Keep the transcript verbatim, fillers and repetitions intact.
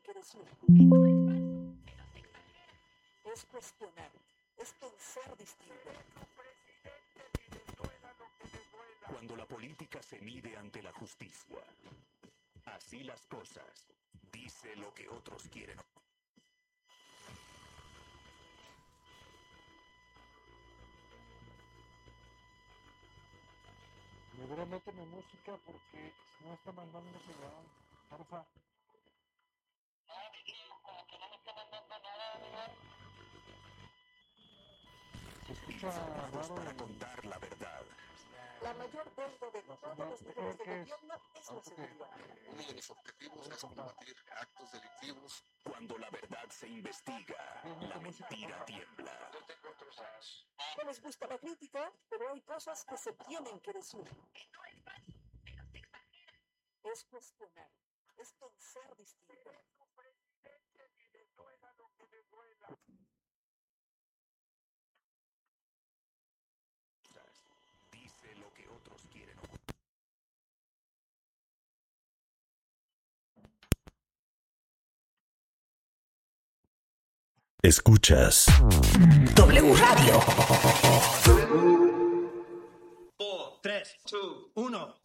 que decir. Es cuestionar, es pensar distinto. Cuando la política se mide ante la justicia, así las cosas, dice lo que otros quieren. Debería meterme música porque si no está mandando señal, porfa. Se escucha raro Para el... contar la verdad. La mayor deuda de todos los niveles de gobierno es la seguridad. Uno de los objetivos es combatir actos delictivos. Cuando la verdad se investiga, la mentira tiembla. No les gusta la crítica, pero hay cosas que se tienen que decir. Es cuestionar, es pensar distinto. Dice lo que otros quieren. Escuchas W Radio. cuatro, tres, dos, uno.